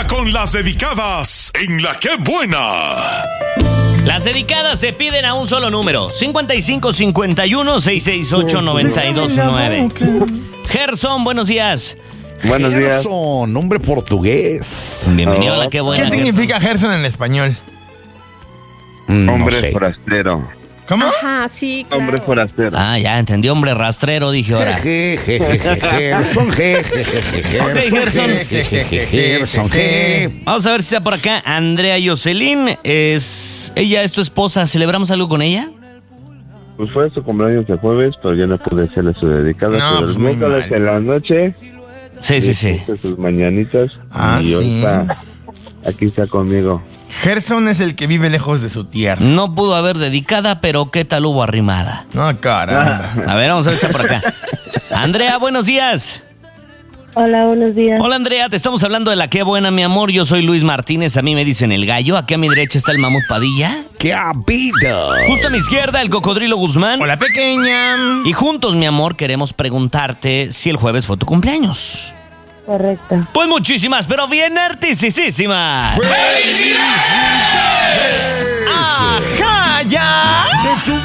con las dedicadas en La Qué Buena. Las dedicadas se piden a un solo número: 5551-668-929. Gerson, buenos días. Buenos días. Gerson, nombre portugués. Bienvenido a La Qué Buena. ¿Qué significa Gerson en español? Hombre No sé. forastero. ¿Cómo? Ajá, sí, claro. Hombre forastero. Ah, ya entendí, hombre rastrero, dije ahora. Gerson, Gerson, Vamos a ver si está por acá Andrea Yoselín. Ella es tu esposa. ¿Celebramos algo con ella? Pues fue su cumpleaños de jueves, pero ya no pude hacerle su dedicada. No, pero pues el muy miércoles mal. en la noche Sí. hice sus mañanitas. Ah, y sí. ahorita aquí está conmigo. Gerson es el que vive lejos de su tierra. No pudo haber dedicada, pero ¿qué tal hubo arrimada? No, caramba. A ver, vamos a ver si está por acá. Andrea, buenos días. Hola, buenos días. Hola, Andrea, te estamos hablando de La Qué Buena, mi amor. Yo soy Luis Martínez, a mí me dicen el gallo. Aquí a mi derecha está el Mamut Padilla. ¡Qué habido! Justo a mi izquierda, el Cocodrilo Guzmán. Hola, pequeña. Y juntos, mi amor, queremos preguntarte si el jueves fue tu cumpleaños. Correcto. Pues muchísimas, pero bien artisísimas. ¡Ajá, ya! De tu